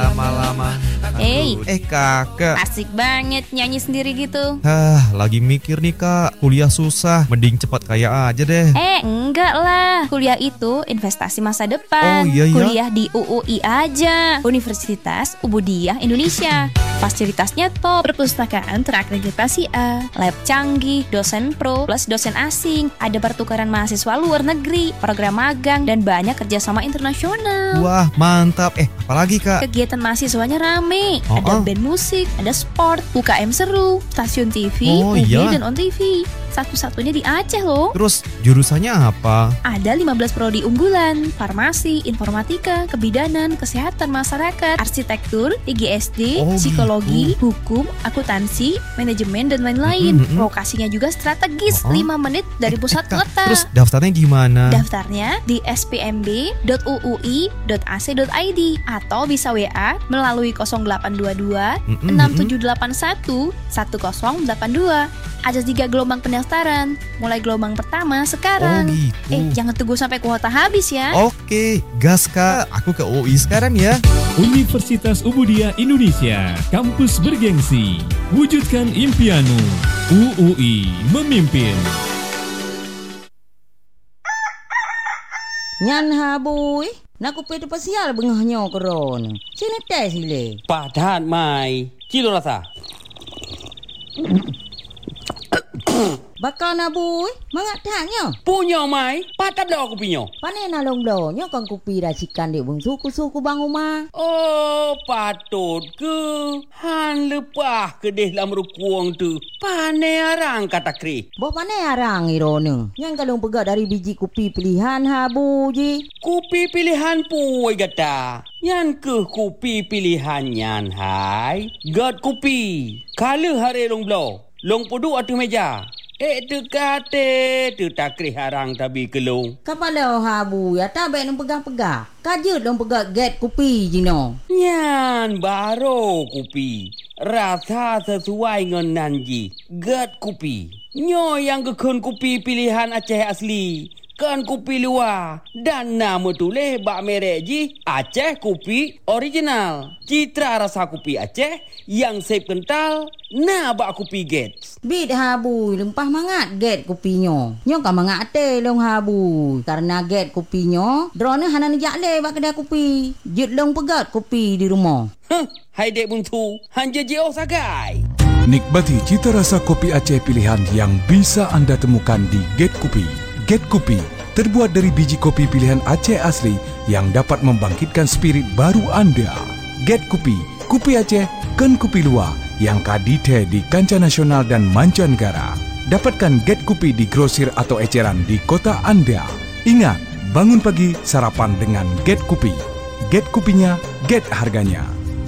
lama-lama. Kakak, asik banget nyanyi sendiri gitu. Lagi mikir nih kak, kuliah susah, mending cepat kaya aja deh. Enggak lah, kuliah itu investasi masa depan. Oh iya. Kuliah di UUI aja, Universitas Ubudiyah Indonesia. Fasilitasnya top, perpustakaan terakreditasi A, lab canggih, dosen pro plus dosen asing, ada pertukaran mahasiswa luar negeri, program magang, dan banyak kerjasama internasional. Wah mantap, apalagi kak? Kegiatan mahasiswanya rame, ada band musik, ada sport, UKM seru, stasiun TV, UB dan On TV. Satu-satunya di Aceh loh. Terus jurusannya apa? Ada 15 prodi unggulan, farmasi, informatika, kebidanan, kesehatan masyarakat, arsitektur, IGSD, psikologi, hukum, akuntansi, manajemen, dan lain-lain. Lokasinya juga strategis, 5 menit dari pusat kota. Terus daftarnya gimana? Daftarnya di spmb.uui.ac.id atau bisa WA melalui 0822 6781 1082. Ada 3 gelombang pendaftaran. Mulai gelombang pertama sekarang. Jangan tunggu sampai kuota habis ya. Oke, gas kak. Aku ke UI sekarang ya. Universitas Ubudiyah Indonesia, kampus bergengsi. Wujudkan impianmu. UUI memimpin. Nyan habui, nak kupet pasial bengahnya koron. Sini teh sile. Padat mai, kilo rasa. Bakal nabui, mangat taknya. Punya mai, patap dah aku punya. Pane nalong blonyo kan kupi racikan di bung suku bang rumah. Oh, patut ke. Han lepah ke deh lam rukuang tu. Pane arang kata kri. Bo pane arang irone. Yang kalong pegat dari biji kupi pilihan habu ji. Kupi pilihan puai gata. Yang ke kupi pilihan nyan hai. Gat kupi. Kala hari long blow. Long podu atu meja. Tu kate, tu takri harang tabi kelung. Kapala habu ya tak baik nang pegang-pegang. Kajut dong pegang get kupi jino. Nyan baro kupi. Rasa sesuai dengan nanji. Get kupi. Nyo yang kekun kupi pilihan Aceh asli. Kan kupi luar. Dan nama tulis bak merek ji Aceh kupi original. Citra rasa kupi Aceh yang sep kental. Nah bak kupi get. Bit habu lempah mangat get kupinyo. Nyo kan mangat te long habu. Karena get kupinyo drone hanan jakle bak kedai kupi. Jut long pegat kupi di rumah. Hai dek buntu, hanja jeo sagai. Nikmati cita rasa kopi Aceh pilihan yang bisa anda temukan di Get Kopi. Get Kopi terbuat dari biji kopi pilihan Aceh asli yang dapat membangkitkan spirit baru anda. Get Kopi, kopi Aceh, ken kopi luar yang kadite di kancah nasional dan mancanegara. Dapatkan Get Kopi di grosir atau eceran di kota anda. Ingat, bangun pagi sarapan dengan Get Kopi. Get Kopinya, get harganya.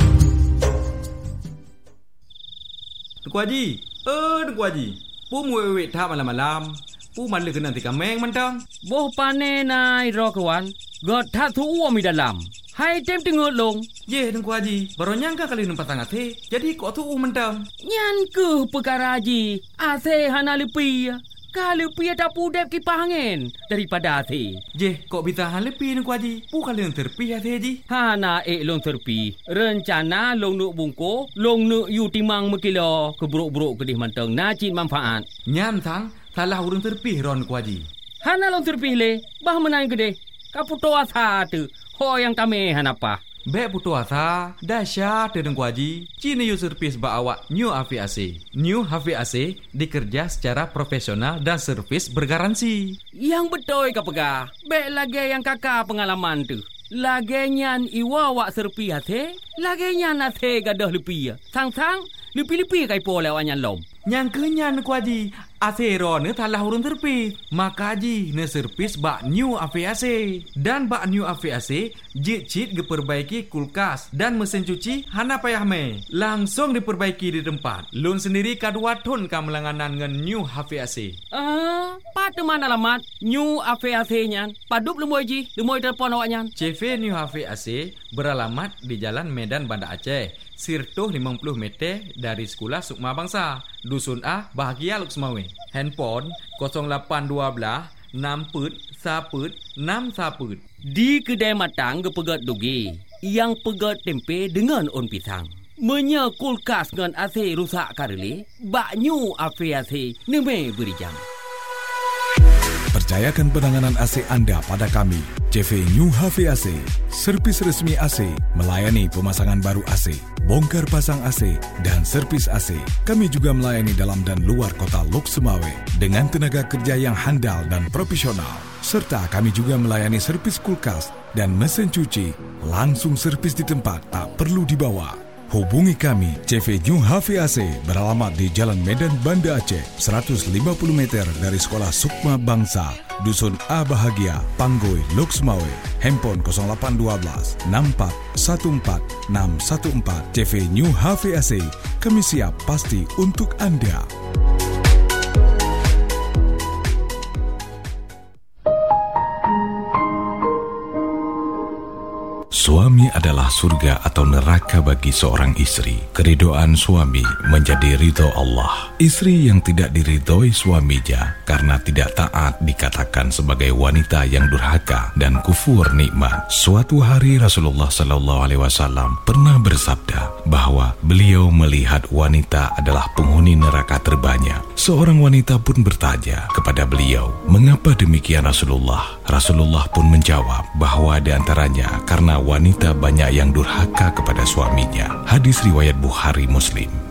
Dengku Haji, Dengku Haji. Pu muwe tak malam-malam. Pu man lek nanti kameng mentang. Boh pane nai ro kawan. God tak tu uam di dalam. Hai tem tengok long. Ye Dengku Haji, baru nyangka kali nampak tangan te. Jadi kok tu mentang. Nyan ke perkara Haji. Ase hana lepi. Kalau pi tak pudep kipas angin daripada ase. Je, kok bisa hal lepi Dengku Haji? Pu kalian terpi ase Haji. Hana long terpi. Rencana long nuk bungko, long nuk yu timang mekilo keburuk-buruk kedih manteng nacin manfaat. Nyan tang, salah urun terpi ron Dengku Haji. Hana long terpi le, bah menang kedih. Kaputo asa tu. Ho yang kami hanapa. Bek putu asa, dahsyat Dengku Haji. Cini yu servis ba awak New HVAC. New HVAC dikerja secara profesional dan servis bergaransi. Yang betul kapega. Bek lagi yang kakak pengalaman tu. Lagi nyan iwa wak serpi hati. Lagi nyan hati gadah lepi. Sang-sang lepi-lepi kai po lewat nyan lom. Yang kenyan Dengku Haji. Asero ne talah urun terpis. Maka Haji ne servis bak New HVAC. Dan bak New HVAC jit-jit diperbaiki kulkas dan mesin cuci hana payah me. Langsung diperbaiki di tempat. Lun sendiri kadua ton kamelanganan dengan New HVAC. Pada mana alamat New HVAC nyan? Padup lemoi Haji, lemoi telefon awak nyan. CV New HVAC beralamat di Jalan Medan Banda Aceh. Sirtuh 50 meter dari Sekolah Sukma Bangsa. Dusun A, Bahagia Luk Semawe. Handphone 0812 6 put 1 put 6 1 put. Di kedai matang ke pegat dugi. yang pegat tempe dengan on pisang. Menya kulkas dengan AC rusak karele, bak new AC neme beri jam. Percayakan penanganan AC Anda pada kami, CV New HVAC, servis resmi AC, melayani pemasangan baru AC, bongkar pasang AC, dan servis AC. Kami juga melayani dalam dan luar kota Lok Sumawe dengan tenaga kerja yang handal dan profesional. Serta kami juga melayani servis kulkas dan mesin cuci, langsung servis di tempat, tak perlu dibawa. Hubungi kami, CV New HVAC beralamat di Jalan Medan Banda Aceh, 150 meter dari Sekolah Sukma Bangsa, Dusun A Bahagia, Panggoy, Lok Sumawe. Handphone 0812 64 14 614. CV New HVAC, kami siap pasti untuk Anda. Suami adalah surga atau neraka bagi seorang istri. Keridhaan suami menjadi ridho Allah. Istri yang tidak diridhoi suaminya karena tidak taat dikatakan sebagai wanita yang durhaka dan kufur nikmat. Suatu hari Rasulullah SAW pernah bersabda bahwa beliau melihat wanita adalah penghuni neraka terbanyak. Seorang wanita pun bertanya kepada beliau, mengapa demikian Rasulullah? Rasulullah pun menjawab bahwa di antaranya karena wanita banyak yang durhaka kepada suaminya. Hadis riwayat Bukhari Muslim.